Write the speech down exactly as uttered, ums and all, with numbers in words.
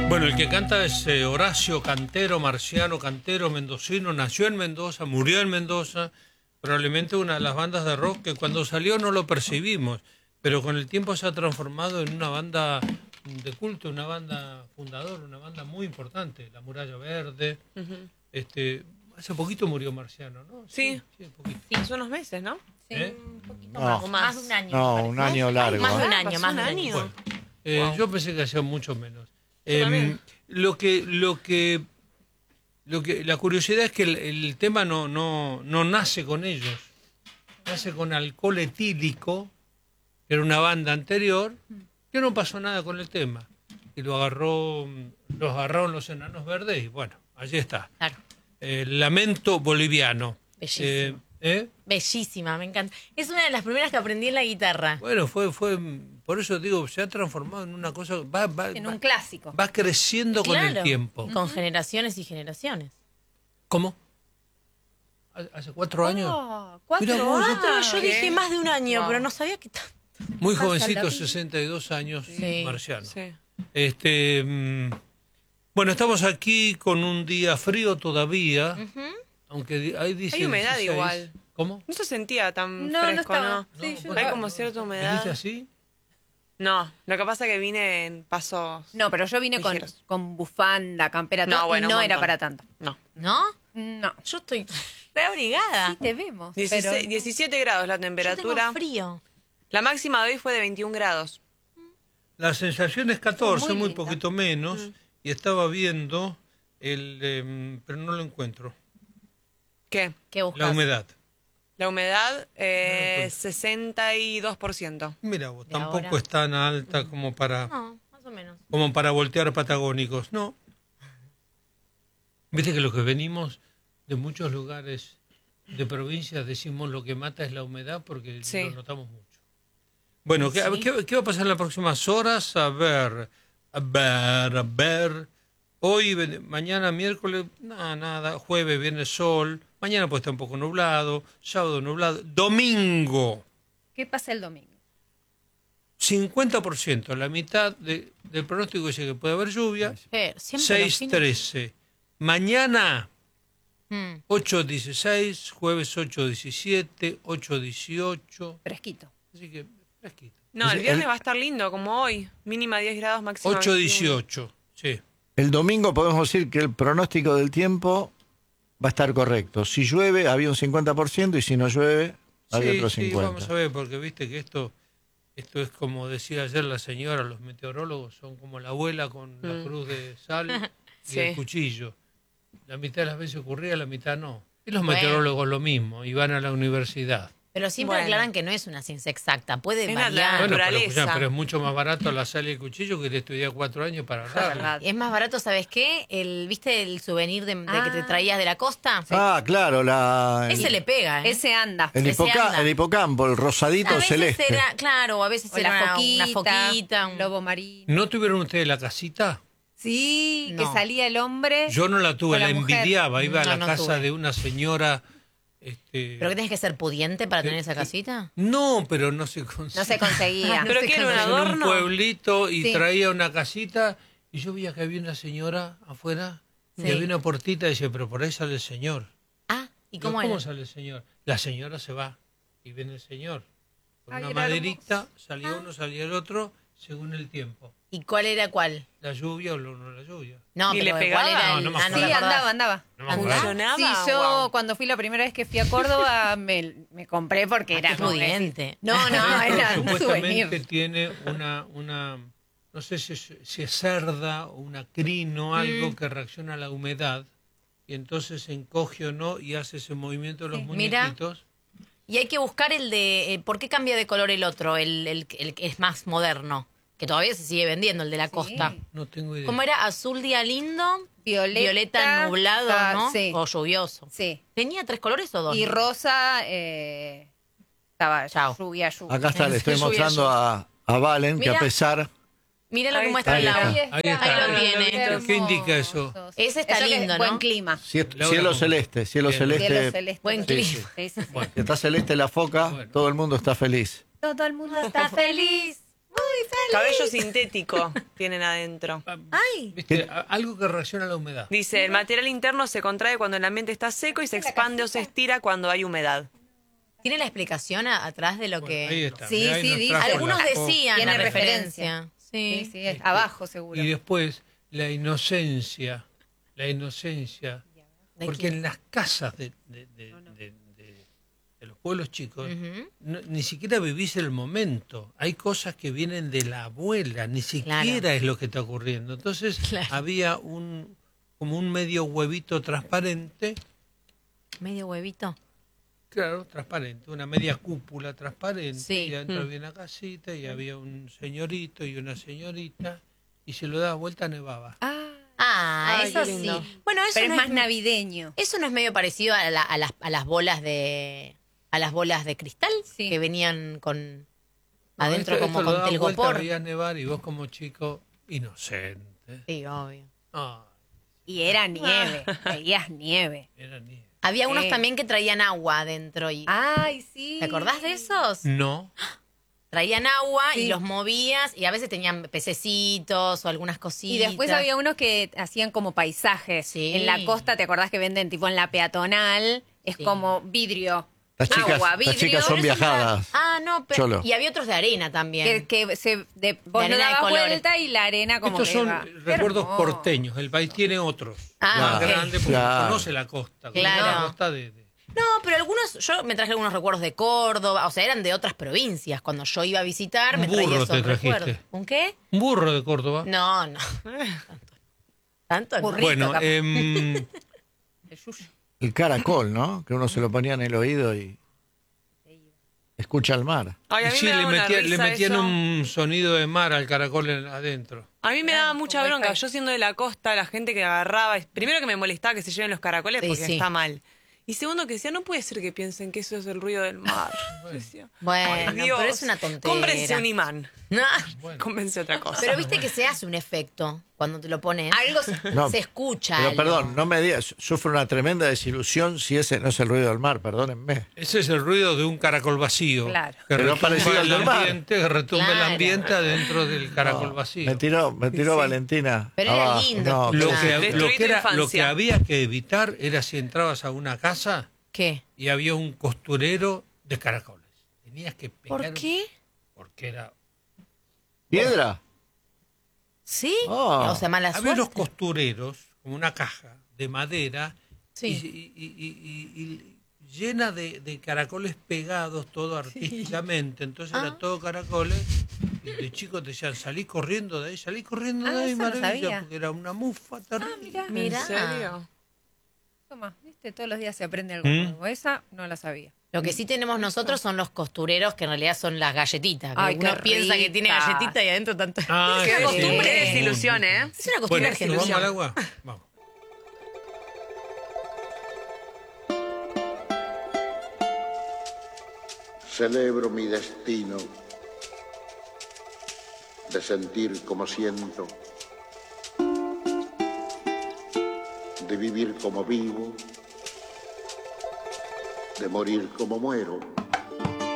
Bueno, el que canta es eh, Horacio Cantero, marciano Cantero, mendocino, nació en Mendoza, murió en Mendoza, probablemente una de las bandas de rock que cuando salió no lo percibimos, pero con el tiempo se ha transformado en una banda de culto, una banda fundadora, una banda muy importante, La Muralla Verde. Uh-huh. este, hace poquito murió Marciano, ¿no? Sí, sí, sí poquito. Sí, hace unos meses, ¿no? Sí, ¿Eh? un poquito no. más, o más. Más de un año. No, un año largo. Más de un ¿eh? año, más de un año. Bueno, eh, wow. Yo pensé que hacía mucho menos. Eh, lo que, lo que, lo que, la curiosidad es que el, el tema no, no, no nace con ellos, nace con Alcohol Etílico, que era una banda anterior, que no pasó nada con el tema, y lo agarró, los agarraron los Enanos Verdes y bueno, allí está. Claro. Eh, Lamento Boliviano. Bellísimo. Eh, ¿eh? Bellísima, me encanta. Es una de las primeras que aprendí en la guitarra. Bueno, fue, fue, por eso digo, se ha transformado en una cosa, va, va, En va, un clásico. va creciendo Claro, con el tiempo. Con generaciones y generaciones. ¿Cómo? ¿Hace cuatro años? Oh, ¿Cuatro Mirá vos, años? Ah, yo ¿Qué? dije más de un año, Wow. pero no sabía que tanto. Muy Pasa jovencito, la vida. sesenta y dos años, Sí. marciano. Sí. Este, mm, bueno, estamos aquí con un día frío todavía, Uh-huh. aunque di- ahí dice Hay humedad dieciséis. igual. ¿Cómo? No se sentía tan No, no fresco, estaba. ¿no? Sí, No, yo bueno, Hay no. como cierta humedad. ¿Viniste así? No, lo que pasa es que vine en pasos... No, pero yo vine con, Ligeros. con bufanda, campera, No, todo, bueno, y no un era montón. para tanto. No. ¿No? No. Yo estoy reabrigada. Sí, te vemos. dieciséis, pero... diecisiete grados la Yo temperatura. tengo frío. La máxima de hoy fue de veintiún grados. La sensación es catorce, Muy muy, linda. poquito menos, Mm. y estaba viendo, el, em, pero no lo encuentro, ¿Qué? ¿Qué buscas? la humedad. La humedad, eh, No, sesenta y dos por ciento. Mira vos, ¿De tampoco ahora? es tan alta como para... No, más o menos. como para voltear patagónicos, no. Viste que los que venimos de muchos lugares de provincias decimos lo que mata es la humedad porque Sí. lo notamos mucho. Bueno, ¿qué, Sí. qué- qué va a pasar en las próximas horas? A ver, a ver, a ver. Hoy, ven- mañana, miércoles, nada, nada. Jueves, viernes, sol. Mañana puede estar un poco nublado. Sábado, nublado. Domingo. ¿Qué pasa el domingo? cincuenta por ciento, la mitad de- del pronóstico dice que puede haber lluvia. Pero siempre los seis fines- trece. Mañana, Mm. ocho dieciséis. Jueves, ocho diecisiete. ocho dieciocho. Fresquito. Así que, fresquito. No, el El- viernes va a estar lindo, como hoy. Mínima diez grados, máxima ocho veintiuno. dieciocho. Sí. El domingo podemos decir que el pronóstico del tiempo va a estar correcto. Si llueve, había un cincuenta por ciento y si no llueve, había Sí, otro sí, cincuenta por ciento. vamos a ver, porque viste que esto, esto es como decía ayer la señora, los meteorólogos son como la abuela con la Mm. cruz de sal y Sí. el cuchillo. La mitad de las veces ocurría, la mitad no. Y los Bueno. meteorólogos lo mismo, y van a la universidad. Pero siempre Bueno. aclaran que no es una ciencia exacta. Puede Es la- variar. Bueno, pero, naturaleza. escuchá, pero es mucho más barato la sal y el cuchillo que te estudiar cuatro años para Es agarrarlo. verdad. Es más barato, ¿sabes qué? El, ¿viste el souvenir de, de que te Ah. traías de la costa? Ah, claro, la, Ese el, le pega, ¿eh? Ese anda. el, ese hipoca- anda. el hipocampo, el rosadito a veces celeste. era, claro, a veces O era la una- foquita, una foquita. un- lobo marino. ¿No tuvieron ustedes la casita? Sí, No. que salía el hombre. Yo no la tuve, con la, la mujer. envidiaba. Iba a No, la no casa tuve. de una señora. Este, ¿Pero que tienes que ser pudiente para que- tener esa que- casita? No, pero no se consigue. No se conseguía. ¿Pero qué era un En un adorno? pueblito y Sí. traía una casita y yo veía que había una señora afuera y Sí. había una puertita y decía, pero por ahí sale el señor. Ah, ¿y Digo, cómo era? sale el señor? La señora se va y viene el señor. Con Ay, una era maderita, salía Ah. uno, salía el otro, según el tiempo. ¿Y cuál era cuál? La lluvia o no la lluvia. No, ¿Y pero le ¿cuál pegaba? era No, el- no me ah, acuerdo. Sí, te acordás. andaba, andaba. No me acuerdo. ¿Funcionaba? Sí, yo Wow. cuando fui la primera vez que fui a Córdoba me, me compré porque Ah, era qué como que- pudiente. No, no, era un Supuestamente souvenir. tiene una, una, no sé si es, si es cerda o una crin o algo Mm. que reacciona a la humedad y entonces se encoge o no y hace ese movimiento de los Sí. Mira. muñequitos. Y hay que buscar el de... eh, ¿por qué cambia de color el otro? El, el, el que es más moderno. Que todavía se sigue vendiendo, el de la costa. No tengo idea. ¿Cómo era? Azul día lindo, Violeta, violeta nublado, ah, ¿no? Sí, O lluvioso. sí. ¿Tenía tres colores o dos? Y rosa, eh, estaba Chao. lluvia, lluvia. Acá está, le estoy Lluvia, mostrando lluvia. a, a Valen que Mira. a pesar... Mira lo Ahí que muestra está, el ahí agua. está. Ahí está. Ahí lo Ahí tiene. ¿Qué Hermosos. indica eso? Ese está Eso que es lindo, buen ¿no? clima. Cie- Laura, Cielo ¿cómo? celeste, cielo Bien. celeste. Cielo celeste. Buen Sí, clima. sí, sí. Bueno, Que está celeste la foca, Bueno. todo el mundo está feliz. Todo el mundo está feliz. Cabello sintético tienen adentro. Ay, ¿Viste? A- Algo que reacciona a la humedad. Dice, el material interno se contrae cuando el ambiente está seco y se expande o se estira cuando hay humedad. ¿tiene la explicación a- atrás de lo Bueno, que...? ahí está. Sí, mirá, ahí sí, nos dice. trajo Algunos la foto. decían Tiene la referencia. referencia. Sí, Sí. sí, es abajo seguro. Y después, la inocencia, la inocencia, ¿De porque quién? en las casas de, de- de- de- de- de los pueblos chicos, Ujú. no- ni siquiera vivís el momento. Hay cosas que vienen de la abuela, ni siquiera es lo que está ocurriendo. Entonces Claro. había un como un medio huevito transparente, Medio huevito. claro, transparente, una media cúpula transparente, Sí. y adentro Mm. había una casita y había un señorito y una señorita, y se lo daba vuelta, nevaba. Ah, Ah, Ay, eso qué sí. lindo. Bueno, eso pero no es más es navideño. Eso no es medio parecido a, la- a las, a las bolas de a las bolas de cristal Sí. que venían con No, adentro esto- como esto lo con daba vuelta, telgopor. veías nevar y vos como chico inocente. Sí, obvio. Ah, Y era nieve, veías nieve. era nieve. Había unos Eh. también que traían agua adentro y Ay, sí. ¿te acordás de esos? No, Traían agua y Sí. los movías y a veces tenían pececitos o algunas Y cositas. después había unos que hacían como paisajes. Sí. En la costa, ¿te acordás que venden tipo en la peatonal? Es Sí. como vidrio. Las chicas, Agua, las vidrio. chicas son Pero eso viajadas. Ah, no, pero Cholo. y había otros de arena también. Que, que se, de, vos arena le de dabas colores. vuelta y la arena como estos que son iba. Qué recuerdos hermoso. porteños. El país tiene otros. Ah, más ok. grande porque Claro. conoce la costa. conoce Claro. la costa de, de- No, pero algunos, yo me traje algunos recuerdos de Córdoba, o sea, eran de otras provincias. Cuando yo iba a visitar, Un me traía burro esos te trajiste. recuerdos. ¿Un qué? Un burro de Córdoba. No, no. Tanto, Tanto no. Burrito, Bueno, capaz. em, El yuyo. El caracol, ¿no? Que uno se lo ponía en el oído y escucha el mar. Ay, a mí sí, me le, daba una metía- le risa metían eso. un sonido de mar al caracol en- adentro. A mí me daba mucha como bronca. wifi. Yo siendo de la costa, la gente que agarraba... Primero que me molestaba que se lleven los caracoles Sí, porque sí. está mal. Y segundo que decía, no puede ser que piensen que eso es el ruido del mar. Yo decía, Bueno, "Ay, Dios, pero es una tontería. Cómprense un imán. No. Bueno, Cómprense otra cosa. Pero viste que se hace un efecto cuando te lo pones. Algo se, No, se escucha. Pero algo. perdón, no me digas, sufro una tremenda desilusión si ese no es el ruido del mar, perdónenme. ese es el ruido de un caracol vacío. Claro. Que Pero retumba parecido al el del mar. ambiente, que retumba el Claro. ambiente adentro del caracol No, vacío. Me tiró, me tiró Valentina. Pero era abajo. lindo No, Lo escuchar. que, Ah. lo, Destruí que tu era, lo que infancia. había que evitar era si entrabas a una casa ¿Qué? y había un costurero de caracoles. Tenías que pegar. ¿Por qué? Porque era. ¿Piedra? ¿Sí? Oh. O sea, mala Había suerte. unos costureros, como una caja de madera, Sí. y, y- y- y- y llena de, de caracoles pegados, todo artísticamente. Entonces Ah. era todo caracoles. Y de chico te decían, salí corriendo de ahí, salí corriendo Ah, de ahí, eso no maravilla, sabía. porque era una mufa terrible. mirá. Mirá. ¿En serio? Toma, viste, todos los días se aprende algo ¿Mm? nuevo. Esa no la sabía. Lo que sí tenemos nosotros son los costureros, que en realidad son las galletitas. Que Ay, uno qué piensa que tiene ricas. galletita y adentro tanto. Ah, Qué sí, costumbre sí. de desilusión, ¿eh? Es una costumbre Bueno, argentina. ¿nos vamos al agua? Vamos. Celebro mi destino de sentir como siento, de vivir como vivo, de morir como muero.